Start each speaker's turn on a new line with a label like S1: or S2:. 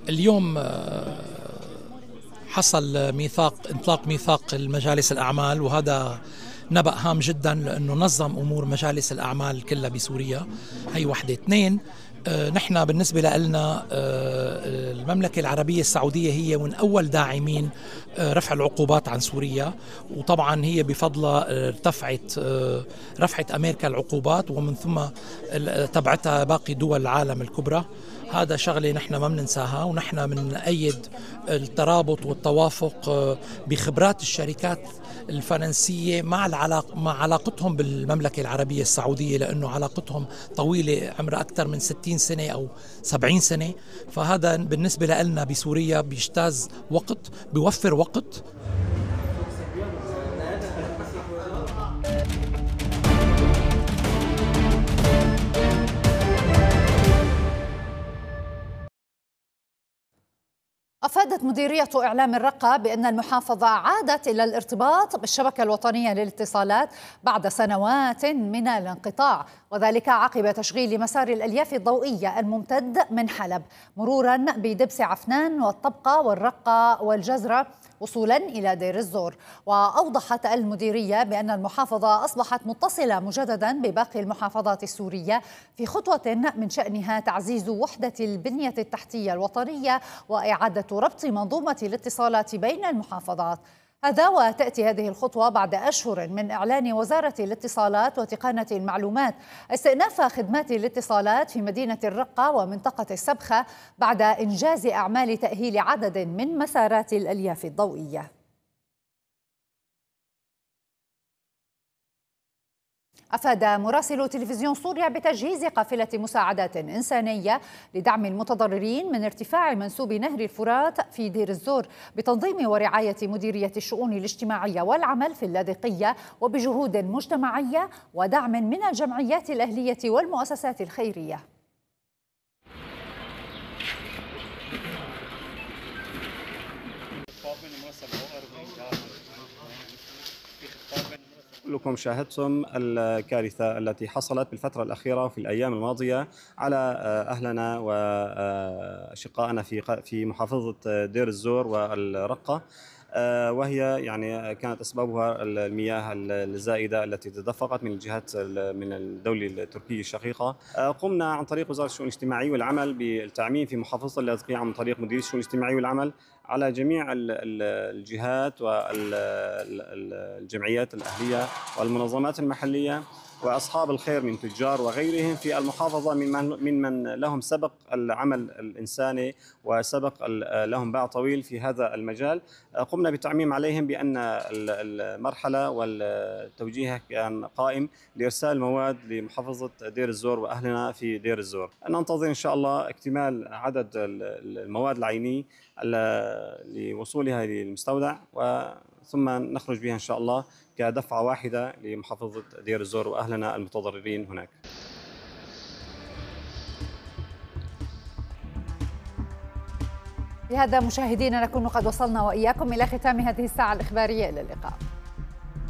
S1: اليوم حصل انطلاق ميثاق المجالس الأعمال، وهذا نبأ هام جدا لأنه نظم أمور مجالس الأعمال كلها بسوريا. هي وحدة. اثنين، نحن بالنسبة لنا المملكة العربية السعودية هي من أول داعمين رفع العقوبات عن سوريا، وطبعا هي بفضلها رفعت أمريكا العقوبات، ومن ثم تبعتها باقي دول العالم الكبرى. هذا شغلة نحن ما بننساها، ونحن بنأيد الترابط والتوافق بخبرات الشركات الفرنسية مع علاقتهم بالمملكة العربية السعودية، لأنه علاقتهم طويلة، عمرها أكثر من 60 سنة أو 70 سنة. فهذا بالنسبة لنا بسوريا بيجتاز وقت، بيوفر وقت.
S2: أفادت مديرية إعلام الرقة بأن المحافظة عادت إلى الارتباط بالشبكة الوطنية للاتصالات بعد سنوات من الانقطاع، وذلك عقب تشغيل مسار الألياف الضوئية الممتد من حلب مرورا بدبس عفنان والطبقة والرقة والجزرة وصولا إلى دير الزور. وأوضحت المديرية بأن المحافظة أصبحت متصلة مجددا بباقي المحافظات السورية في خطوة من شأنها تعزيز وحدة البنية التحتية الوطنية وإعادة ربط منظومة الاتصالات بين المحافظات. هذا وتأتي هذه الخطوة بعد أشهر من إعلان وزارة الاتصالات وتقنية المعلومات استئناف خدمات الاتصالات في مدينة الرقة ومنطقة السبخة بعد إنجاز أعمال تأهيل عدد من مسارات الألياف الضوئية. أفاد مراسل تلفزيون سوريا بتجهيز قافلة مساعدات إنسانية لدعم المتضررين من ارتفاع منسوب نهر الفرات في دير الزور بتنظيم ورعاية مديرية الشؤون الاجتماعية والعمل في اللاذقية، وبجهود مجتمعية ودعم من الجمعيات الأهلية والمؤسسات الخيرية.
S3: كلكم شاهدتم الكارثة التي حصلت بالفترة الأخيرة في الأيام الماضية على أهلنا وأشقائنا في محافظة دير الزور والرقة، وهي يعني كانت أسبابها المياه الزائدة التي تدفقت من الجهات من الدولة التركية الشقيقة. قمنا عن طريق وزارة الشؤون الاجتماعية والعمل بالتعميم في محافظة اللاذقية عن طريق مديرية الشؤون الاجتماعية والعمل على جميع الجهات والجمعيات الأهلية والمنظمات المحلية وأصحاب الخير من تجار وغيرهم في المحافظة من لهم سبق العمل الإنساني وسبق لهم باع طويل في هذا المجال. قمنا بالتعميم عليهم بأن المرحلة والتوجيه كان قائم لإرسال مواد لمحافظة دير الزور وأهلنا في دير الزور. ننتظر إن شاء الله اكتمال عدد المواد العينية لوصولها للمستودع، ثم نخرج بها إن شاء الله كدفعة واحدة لمحافظة دير الزور وأهلنا المتضررين هناك.
S2: بهذا مشاهدينا نكون قد وصلنا وإياكم إلى ختام هذه الساعة الإخبارية. إلى اللقاء.